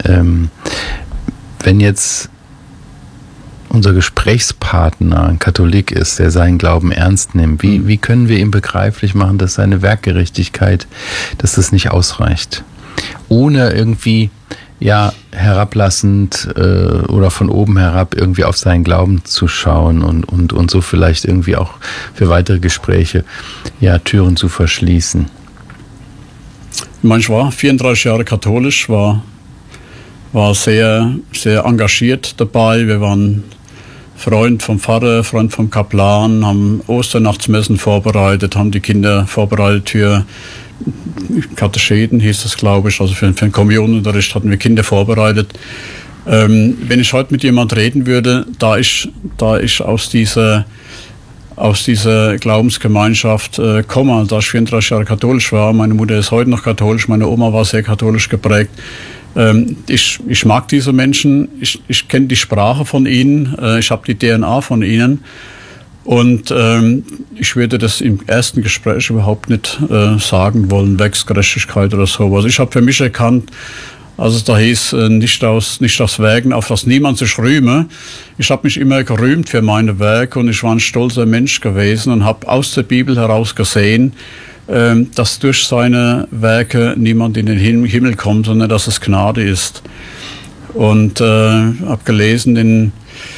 Wenn jetzt unser Gesprächspartner ein Katholik ist, der seinen Glauben ernst nimmt, wie können wir ihm begreiflich machen, dass seine Werkgerechtigkeit, dass das nicht ausreicht? Ohne irgendwie herablassend oder von oben herab irgendwie auf seinen Glauben zu schauen und so vielleicht irgendwie auch für weitere Gespräche Türen zu verschließen. Ich war 34 Jahre katholisch, war sehr, sehr engagiert dabei. Wir waren Freund vom Pfarrer, Freund vom Kaplan, haben Osternachtsmessen vorbereitet, haben die Kinder vorbereitet für Katecheten, hieß das, glaube ich. Also für den Kommunionunterricht hatten wir Kinder vorbereitet. Wenn ich heute mit jemand reden würde, da ich aus dieser Glaubensgemeinschaft komme, da ich 34 Jahre katholisch war, meine Mutter ist heute noch katholisch, meine Oma war sehr katholisch geprägt. Ich mag diese Menschen, ich kenne die Sprache von ihnen, ich habe die DNA von ihnen. Und ich würde das im ersten Gespräch überhaupt nicht sagen wollen, Werksgerechtigkeit oder sowas. Ich habe für mich erkannt, also es da hieß, nicht aus Werken, auf das niemand sich rühme. Ich habe mich immer gerühmt für meine Werke und ich war ein stolzer Mensch gewesen und habe aus der Bibel heraus gesehen, dass durch seine Werke niemand in den Himmel kommt, sondern dass es Gnade ist. Und habe gelesen in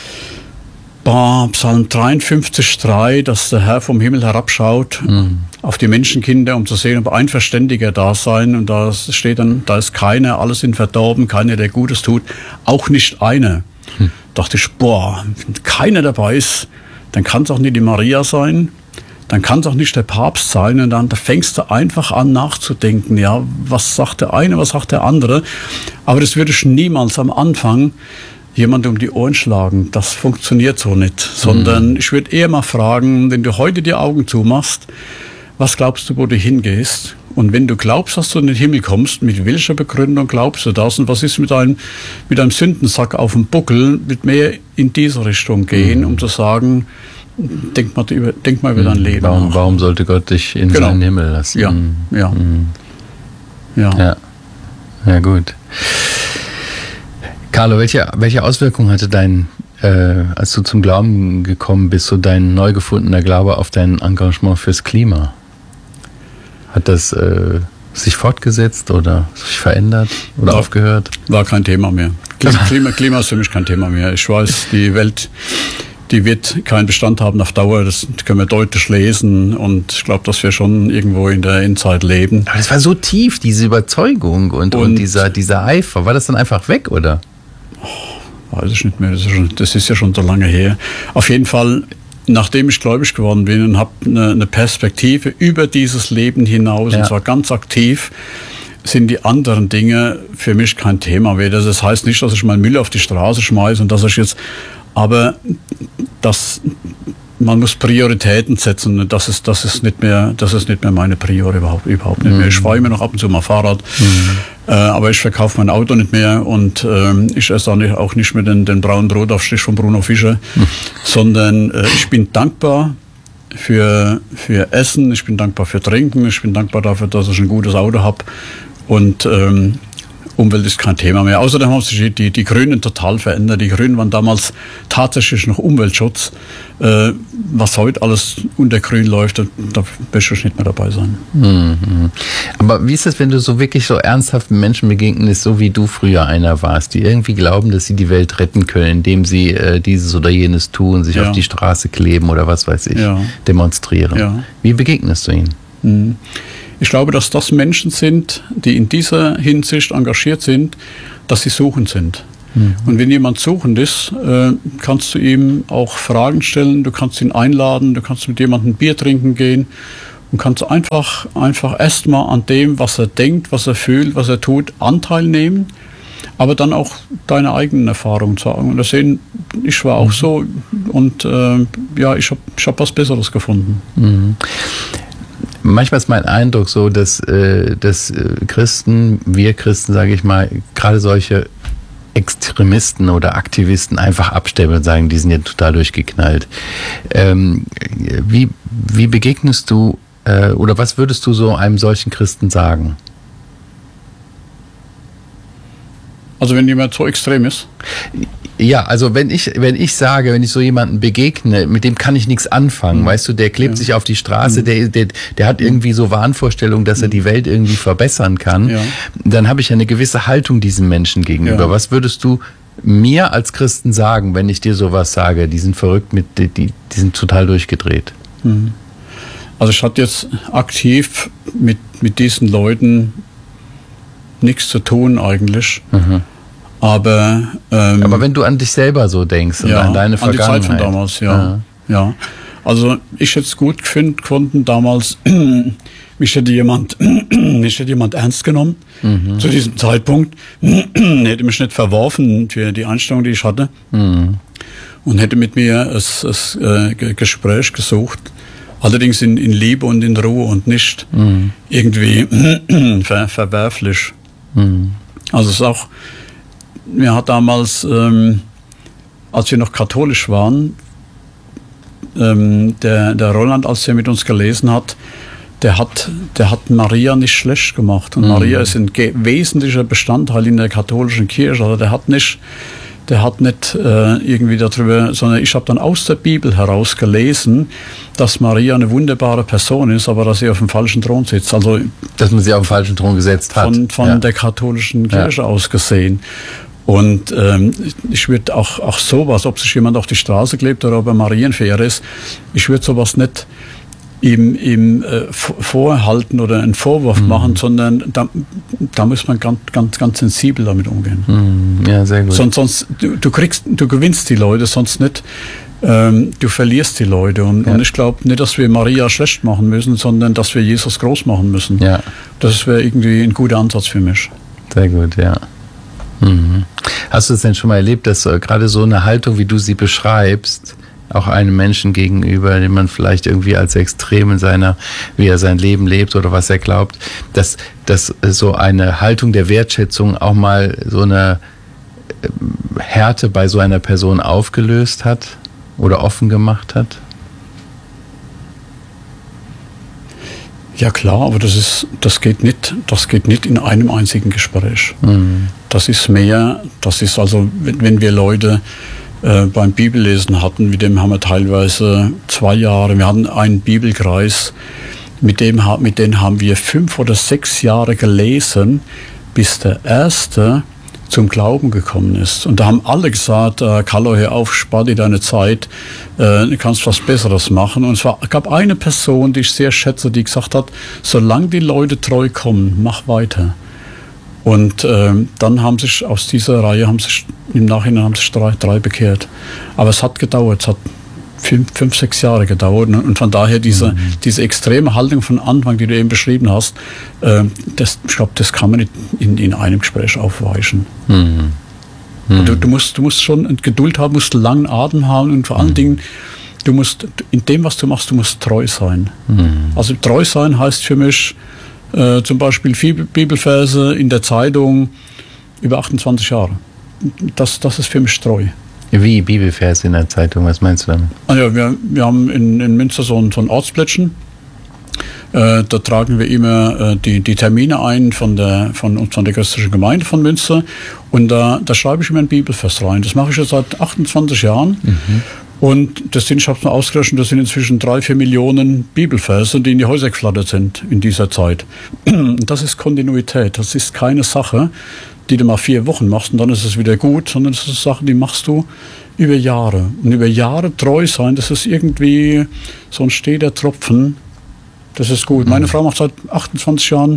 Psalm 53,3, dass der Herr vom Himmel herabschaut auf die Menschenkinder, um zu sehen, ob ein Verständiger da sein. Und da steht dann, da ist keiner, alle sind verdorben, keiner, der Gutes tut, auch nicht einer. Dachte ich, wenn keiner dabei ist, dann kann es auch nicht die Maria sein, dann kann es auch nicht der Papst sein. Und dann da fängst du einfach an nachzudenken, was sagt der eine, was sagt der andere. Aber das würde ich niemals am Anfang jemand um die Ohren schlagen. Das funktioniert so nicht. Sondern ich würde eher mal fragen, wenn du heute die Augen zumachst, was glaubst du, wo du hingehst? Und wenn du glaubst, dass du in den Himmel kommst, mit welcher Begründung glaubst du das? Und was ist mit einem Sündensack auf dem Buckel, mit mehr in diese Richtung gehen, um zu sagen, denk mal über dein Leben nach. Warum sollte Gott dich in seinen Himmel lassen? Ja, gut. Carlo, welche Auswirkungen hatte als du zum Glauben gekommen bist, so dein neu gefundener Glaube auf dein Engagement fürs Klima? Hat das sich fortgesetzt oder sich verändert oder aufgehört? War kein Thema mehr. Klima ist für mich kein Thema mehr. Ich weiß, die Welt, die wird keinen Bestand haben auf Dauer. Das können wir deutlich lesen. Und ich glaube, dass wir schon irgendwo in der Endzeit leben. Aber das war so tief, diese Überzeugung und dieser Eifer. War das dann einfach weg, oder? Weiß ich nicht mehr. Das ist ja schon so lange her. Auf jeden Fall, nachdem ich gläubig geworden bin und habe eine Perspektive über dieses Leben hinaus, und zwar ganz aktiv, sind die anderen Dinge für mich kein Thema mehr. Das heißt nicht, dass ich meinen Müll auf die Straße schmeiße und dass ich jetzt, aber man muss Prioritäten setzen und das ist nicht mehr meine Prior, überhaupt nicht mehr. Ich fahre immer noch ab und zu mal Fahrrad, aber ich verkaufe mein Auto nicht mehr und ich esse auch nicht mehr den braunen Brotaufstrich von Bruno Fischer, sondern ich bin dankbar für Essen, ich bin dankbar für Trinken, ich bin dankbar dafür, dass ich ein gutes Auto habe und Umwelt ist kein Thema mehr. Außerdem haben sich die Grünen total verändert. Die Grünen waren damals tatsächlich noch Umweltschutz. Was heute alles unter Grün läuft, da möchte ich nicht mehr dabei sein. Mhm. Aber wie ist es, wenn du so wirklich so ernsthaften Menschen begegnest, so wie du früher einer warst, die irgendwie glauben, dass sie die Welt retten können, indem sie dieses oder jenes tun, sich auf die Straße kleben oder was weiß ich, demonstrieren. Ja. Wie begegnest du ihnen? Mhm. Ich glaube, dass das Menschen sind, die in dieser Hinsicht engagiert sind, dass sie suchend sind. Mhm. Und wenn jemand suchend ist, kannst du ihm auch Fragen stellen, du kannst ihn einladen, du kannst mit jemandem ein Bier trinken gehen und kannst einfach erstmal an dem, was er denkt, was er fühlt, was er tut, Anteil nehmen, aber dann auch deine eigenen Erfahrungen sagen. Und das sehen, ich war auch so und ich hab was Besseres gefunden. Mhm. Manchmal ist mein Eindruck so, dass Christen, wir Christen, sage ich mal, gerade solche Extremisten oder Aktivisten einfach abstempeln und sagen, die sind ja total durchgeknallt. Wie begegnest du oder was würdest du so einem solchen Christen sagen? Also wenn jemand so extrem ist? Ja, also wenn ich so jemanden begegne, mit dem kann ich nichts anfangen, weißt du, der klebt sich auf die Straße, der hat irgendwie so Wahnvorstellungen, dass er die Welt irgendwie verbessern kann, dann habe ich ja eine gewisse Haltung diesem Menschen gegenüber. Ja. Was würdest du mir als Christen sagen, wenn ich dir sowas sage, die sind verrückt, die sind total durchgedreht? Also ich hatte jetzt aktiv mit diesen Leuten nichts zu tun eigentlich. Mhm. Aber wenn du an dich selber so denkst und an deine Vergangenheit. An die Zeit von damals, ja. Also ich hätte es gut gefunden damals, mich hätte jemand ernst genommen zu diesem Zeitpunkt, hätte mich nicht verworfen für die Einstellung, die ich hatte und hätte mit mir das Gespräch gesucht, allerdings in Liebe und in Ruhe und nicht irgendwie verwerflich. Also es ist auch, mir hat damals, als wir noch katholisch waren, der Roland, als er mit uns gelesen hat, der hat Maria nicht schlecht gemacht. Und Maria ist ein wesentlicher Bestandteil in der katholischen Kirche. Also der hat nicht irgendwie darüber, sondern ich habe dann aus der Bibel heraus gelesen, dass Maria eine wunderbare Person ist, aber dass sie auf dem falschen Thron sitzt. Also dass man sie auf den falschen Thron gesetzt hat. Von der katholischen Kirche aus gesehen. Und ich würde auch sowas, ob sich jemand auf die Straße klebt oder ob er Marienverehrer ist, ich würde sowas nicht ihm vorhalten oder einen Vorwurf machen, sondern da muss man ganz sensibel damit umgehen. Ja, sehr gut. Sonst du gewinnst die Leute, sonst nicht. Du verlierst die Leute. Und ich glaube nicht, dass wir Maria schlecht machen müssen, sondern dass wir Jesus groß machen müssen. Ja. Das wäre irgendwie ein guter Ansatz für mich. Sehr gut, ja. Hast du es denn schon mal erlebt, dass gerade so eine Haltung, wie du sie beschreibst, auch einem Menschen gegenüber, den man vielleicht irgendwie als extrem wie er sein Leben lebt oder was er glaubt, dass so eine Haltung der Wertschätzung auch mal so eine Härte bei so einer Person aufgelöst hat oder offen gemacht hat? Ja klar, aber das geht nicht in einem einzigen Gespräch. Das ist also, wenn wir Leute beim Bibellesen hatten, mit dem haben wir teilweise 2 Jahre, wir hatten einen Bibelkreis, mit denen haben wir 5 oder 6 Jahre gelesen, bis der Erste zum Glauben gekommen ist. Und da haben alle gesagt, Carlo, hör auf, spar dir deine Zeit, du kannst was Besseres machen. Und es gab eine Person, die ich sehr schätze, die gesagt hat, solange die Leute treu kommen, mach weiter. Und dann haben sich aus dieser Reihe, im Nachhinein 3 bekehrt. Aber es hat gedauert, es hat 5, 6 Jahre gedauert. Und von daher diese extreme Haltung von Anfang, die du eben beschrieben hast, ich glaube, das kann man nicht in einem Gespräch aufweichen. Du musst schon Geduld haben, musst langen Atem haben und vor allen Dingen, du musst in dem, was du machst, du musst treu sein. Also treu sein heißt für mich zum Beispiel 4 Bibelverse in der Zeitung über 28 Jahre. Das ist für mich treu. Wie Bibelverse in der Zeitung, was meinst du damit? Ja, wir haben in Münster so ein Ortsplättchen. Da tragen wir immer die Termine ein von der christlichen Gemeinde von Münster. Und da schreibe ich immer einen Bibelvers rein. Das mache ich schon seit 28 Jahren. Und ich habe es mal ausgerechnet, das sind inzwischen 3-4 Millionen Bibelverse, die in die Häuser geflattert sind in dieser Zeit. Und das ist Kontinuität. Das ist keine Sache, die du mal 4 Wochen machst und dann ist es wieder gut, sondern das ist eine Sache, die machst du über Jahre. Und über Jahre treu sein, das ist irgendwie so ein steter Tropfen. Das ist gut. Meine Frau macht seit 28 Jahren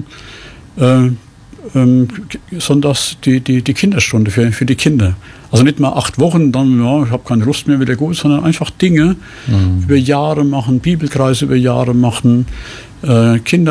sonntags die Kinderstunde für die Kinder. Also nicht mal 8 Wochen, dann ich habe keine Lust mehr, wieder gut, sondern einfach Dinge über Jahre machen, Bibelkreise über Jahre machen, Kinder